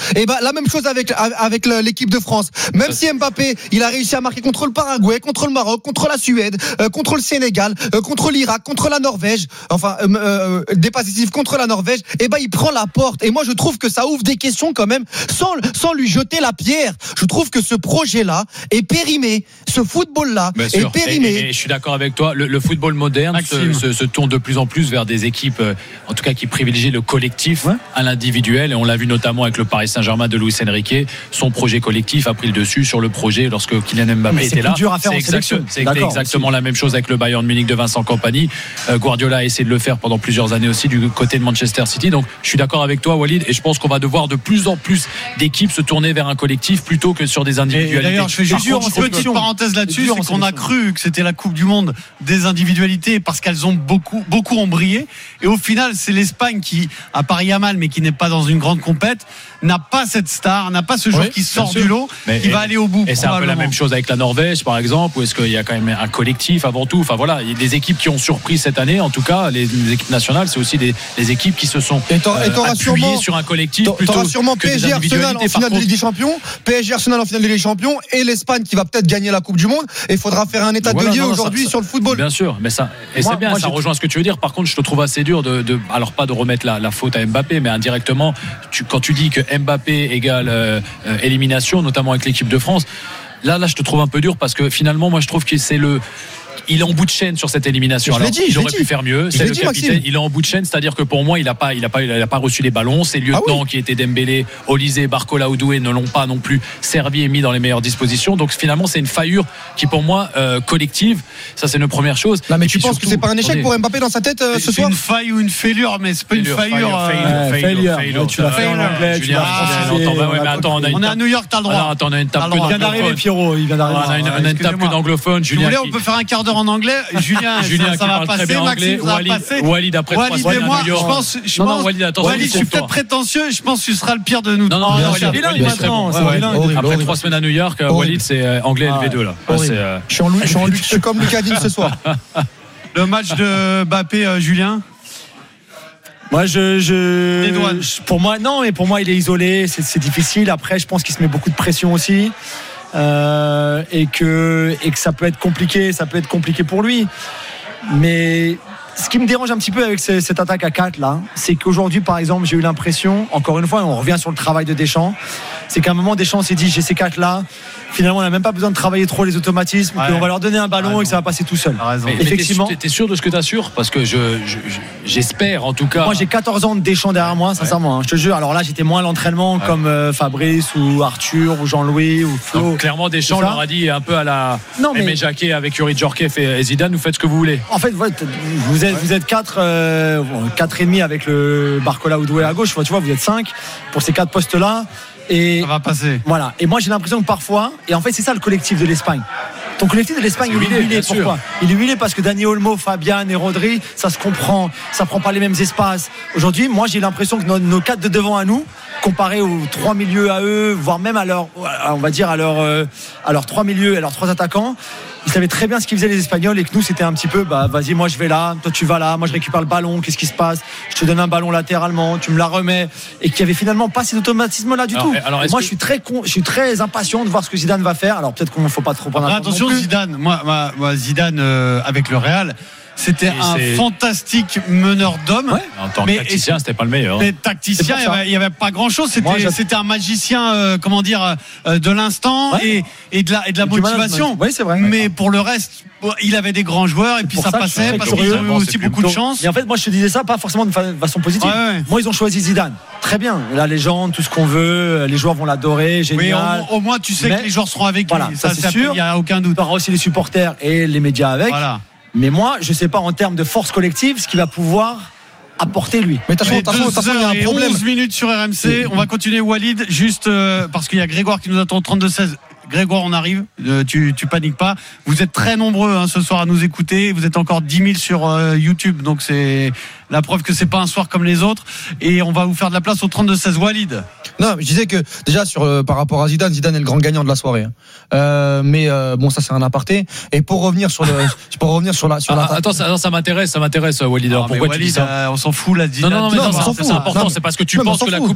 Et la même chose avec l'équipe de France. Même si Mbappé, il a réussi à marquer contre le Paraguay, contre le Maroc, contre la Suède, contre le Sénégal, contre l'Irak, contre la Norvège, des passes décisives contre la Norvège, il prend la porte. Et moi, je trouve que ça ouvre des questions quand même, sans lui jeter la pierre. Je trouve que ce projet-là est périmé, ce football-là est périmé. Et je suis d'accord avec toi. Le football moderne se tourne de plus en plus vers des équipes, en tout cas, qui privilégient le collectif à l'individuel. Et on l'a vu notamment avec le Paris Saint-Germain de Luis Enrique. Son projet collectif a pris le dessus sur le projet lorsque Kylian Mbappé était là. C'est exactement la même chose avec le Bayern Munich de Vincent Kompany. Guardiola a essayé de le faire pendant plusieurs années aussi du côté de Manchester City. Donc, je suis d'accord avec toi, Walid, et je pense qu'on va devoir de plus en plus d'équipes se tourner vers un collectif plutôt que sur des individualités. D'ailleurs, je fais juste une petite parenthèse là-dessus, c'est qu'on a cru que c'était la Coupe du Monde des individualités parce qu'elles ont beaucoup ont brillé. Et au final, c'est l'Espagne qui, à part Yamal, mais qui n'est pas dans une grande compète, n'a pas cette star, n'a pas ce joueur qui sort du lot, qui va aller au bout. Et c'est un peu la même chose avec la Norvège, par exemple, où est-ce qu'il y a quand même un collectif avant tout. Enfin voilà, il y a des équipes qui ont surpris cette année, en tout cas, les équipes nationales, c'est aussi des équipes qui se sont appuyées sur un collectif plutôt que sûrement PSG Arsenal en finale de Ligue des Champions, PSG Arsenal en finale de Ligue des Champions, et l'Espagne qui va peut-être gagner la Coupe du Monde. Et il faudra faire un état de lieu aujourd'hui sur le football. Bien sûr, mais ça, c'est bien, ça rejoint ce que tu veux dire. Par contre, je te trouve assez dur alors pas de remettre la faute à Mbappé, mais indirectement, quand tu dis que Mbappé égale élimination, notamment avec l'équipe de France, là je te trouve un peu dur parce que finalement, moi je trouve que il est en bout de chaîne sur cette élimination. Il aurait pu faire mieux. C'est le capitaine. Maxime. Il est en bout de chaîne, c'est-à-dire que pour moi, il a pas reçu les ballons. Ses lieutenants qui étaient Dembélé, Olysée, Barcola, Oudoué ne l'ont pas non plus servi et mis dans les meilleures dispositions. Donc finalement, c'est une faillure qui pour moi collective. Ça, c'est une première chose. Non, mais tu penses que c'est pas un échec pour Mbappé dans sa tête ce soir ? C'est une faille ou une fêlure, mais c'est pas une faillure. Failure. Tu l'as fait en anglais. On est à New York, t'as le droit. Attends, on a une table Il vient d'arriver, Pierrot. On a une table que d'anglophones. Julien, on peut faire un quart d'heure en anglais. Julien ça va passer. Maxime, ça va passer. Walid, après 3 semaines à New York. Walid, je suis peut-être prétentieux. Je pense que tu seras le pire de nous. Non, après 3 semaines à New York, Walid, c'est anglais LV2 là. Je suis comme Lucas Digne ce soir. Le match de Mbappé, Julien. Moi, pour moi, non, mais pour moi, il est isolé. C'est difficile. Après, je pense qu'il se met beaucoup de pression aussi. Et que ça peut être compliqué pour lui. Mais ce qui me dérange un petit peu avec cette attaque à 4 là, c'est qu'aujourd'hui par exemple j'ai eu l'impression, encore une fois on revient sur le travail de Deschamps, c'est qu'à un moment Deschamps s'est dit j'ai ces 4 là, finalement on n'a même pas besoin de travailler trop les automatismes, on va leur donner un ballon et que ça va passer tout seul. Mais effectivement, t'es sûr de ce que t'assures ? Parce que j'espère en tout cas. Moi j'ai 14 ans de Deschamps derrière moi, sincèrement, je te jure. Alors là j'étais moins à l'entraînement comme Fabrice ou Arthur ou Jean-Louis ou Flo. Donc, clairement Deschamps leur a dit un peu à la Aimé Jacquet avec Yuri Djorkaeff et Zidane, vous faites ce que vous voulez. En fait vous êtes 4 et demi avec le Barcola Oudoué à gauche, tu vois, vous êtes 5 pour ces 4 postes là. Et ça va passer. Voilà. Et moi j'ai l'impression que parfois, et en fait c'est ça le collectif de l'Espagne. Ton collectif de l'Espagne, il est huilé. Pourquoi ? Il est huilé parce que Dani Olmo, Fabian et Rodri, ça se comprend, ça prend pas les mêmes espaces. Aujourd'hui, moi j'ai l'impression que nos 4 de devant à nous, comparé aux 3 milieux à eux, voire même à leurs 3 milieux et à leurs 3 attaquants, ils savaient très bien ce qu'ils faisaient les Espagnols et que nous c'était un petit peu vas-y, moi je vais là, toi tu vas là, moi je récupère le ballon, qu'est-ce qui se passe, je te donne un ballon latéralement, tu me la remets, et qu'il y avait finalement pas ces automatismes là du tout. Moi je suis très impatient de voir ce que Zidane va faire. Alors peut-être qu'on ne faut pas trop prendre attention. Zidane, moi Zidane avec le Real, c'était un fantastique meneur d'hommes. Ouais. En tant que tacticien, c'était pas le meilleur. Mais tacticien, il y avait pas grand-chose. C'était un magicien, de l'instant et de la motivation. Oui, c'est vrai. Mais pour le reste, il avait des grands joueurs et puis ça passait parce qu'ils avaient aussi beaucoup de chance. Et en fait, moi, je te disais ça pas forcément de façon positive. Ouais. Moi, ils ont choisi Zidane. Très bien. La légende, tout ce qu'on veut, les joueurs vont l'adorer, génial. Oui, au moins, tu sais que les joueurs seront avec lui. Voilà, ça c'est sûr. Il y a aucun doute. Il y aura aussi les supporters et les médias avec. Voilà. Mais moi, je ne sais pas en termes de force collective ce qu'il va pouvoir apporter lui. Mais attention, il y a un problème. 11 minutes sur RMC. On va continuer, Walid, juste parce qu'il y a Grégoire qui nous attend au 32-16. Grégoire, on arrive, tu paniques pas. Vous êtes très nombreux ce soir à nous écouter. Vous êtes encore 10 000 sur YouTube, donc c'est la preuve que c'est pas un soir comme les autres. Et on va vous faire de la place au 32-16. Walid. Non, je disais que déjà par rapport à Zidane est le grand gagnant de la soirée. Mais bon, ça c'est un aparté. Et pour revenir sur la. Attends, ça m'intéresse, Walid. Alors pourquoi Walid, tu dis ça ? on s'en fout là. Non, c'est important. C'est parce que tu penses que la Coupe